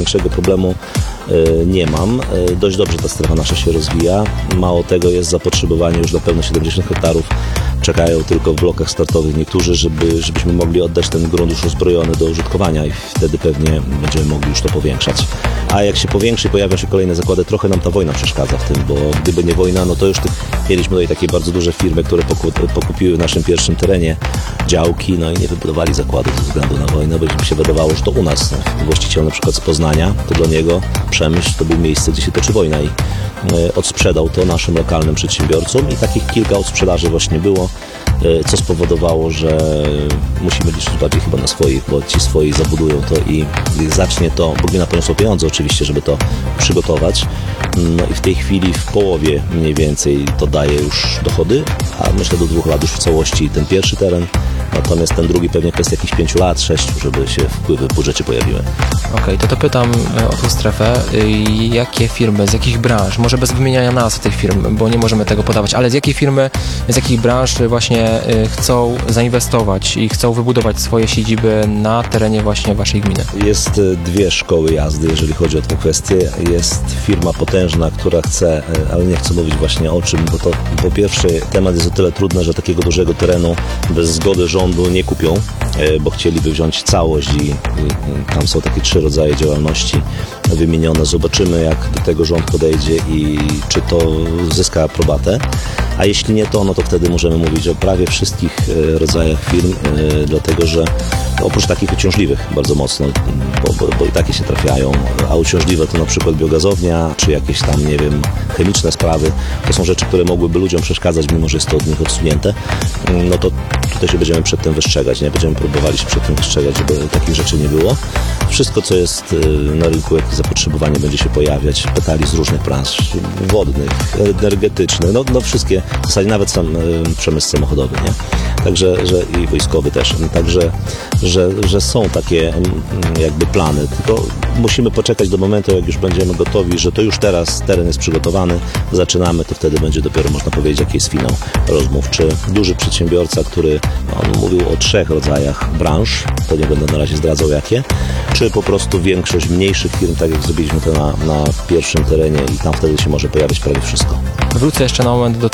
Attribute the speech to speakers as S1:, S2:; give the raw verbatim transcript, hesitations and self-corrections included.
S1: większego problemu nie mam. Dość dobrze ta strefa nasza się rozwija. Mało tego, jest zapotrzebowanie już na pełne siedemdziesiąt hektarów. Czekają tylko w blokach startowych niektórzy, żeby, żebyśmy mogli oddać ten grunt już rozbrojony do użytkowania i wtedy pewnie będziemy mogli już to powiększać. A jak się powiększy, pojawią się kolejne zakłady, trochę nam ta wojna przeszkadza w tym, bo gdyby nie wojna, no to już tych, mieliśmy tutaj takie bardzo duże firmy, które pokupiły w naszym pierwszym terenie działki, no i nie wybudowali zakładów ze względu na wojnę, bo mi się wydawało, że to u nas. Właściciel na przykład z Poznania, to dla niego Przemyśl to był miejsce, gdzie się toczy wojna i odsprzedał to naszym lokalnym przedsiębiorcom i takich kilka odsprzedaży właśnie było, co spowodowało, że musimy liczyć bardziej chyba na swoich, bo ci swoi zabudują to i zacznie to, bo gmina poniosła pieniądze oczywiście, żeby to przygotować. No i w tej chwili w połowie mniej więcej to daje już dochody, a myślę do dwóch lat już w całości ten pierwszy teren, natomiast ten drugi pewnie kwestia jakichś pięciu lat, sześciu, żeby się wpływy w budżecie pojawiły.
S2: Okej, okay, to to pytam o tą strefę. Jakie firmy, z jakich branż, może bez wymieniania nazw tych firm, bo nie możemy tego podawać, ale z jakiej firmy, z jakich branż właśnie chcą zainwestować i chcą wybudować swoje siedziby na terenie właśnie waszej gminy?
S1: Jest dwie szkoły jazdy, jeżeli chodzi o tę kwestię. Jest firma potężna, która chce, ale nie chcę mówić właśnie o czym, bo to po pierwsze temat jest o tyle trudny, że takiego dużego terenu bez zgody rządu nie kupią, bo chcieliby wziąć całość i tam są takie trzy rodzaje działalności wymienione. Zobaczymy, jak do tego rząd podejdzie i czy to zyska aprobatę. A jeśli nie to, no to wtedy możemy mówić o prawie wszystkich rodzajach firm, dlatego że oprócz takich uciążliwych bardzo mocno, bo, bo, bo i takie się trafiają, a uciążliwe to na przykład biogazownia, czy jakieś tam, nie wiem, chemiczne sprawy, to są rzeczy, które mogłyby ludziom przeszkadzać, mimo że jest to od nich odsunięte, no to tutaj się będziemy przed tym wystrzegać, nie? Będziemy próbowali się przed tym wystrzegać, żeby takich rzeczy nie było. Wszystko, co jest na rynku, jakie zapotrzebowanie będzie się pojawiać, pytali z różnych branż, wodnych, energetycznych, no, no wszystkie, w zasadzie nawet sam przemysł samochodowy, nie? Także, że i wojskowy też, także, że, że są takie jakby plany, tylko musimy poczekać do momentu, jak już będziemy gotowi, że to już teraz teren jest przygotowany, zaczynamy, to wtedy będzie dopiero można powiedzieć, jaki jest finał rozmów. Czy duży przedsiębiorca, który on mówił o trzech rodzajach branż, to nie będę na razie zdradzał jakie, czy po prostu większość mniejszych firm, tak jak zrobiliśmy to na, na pierwszym terenie i tam wtedy się może pojawić prawie wszystko.
S2: Wrócę jeszcze na moment do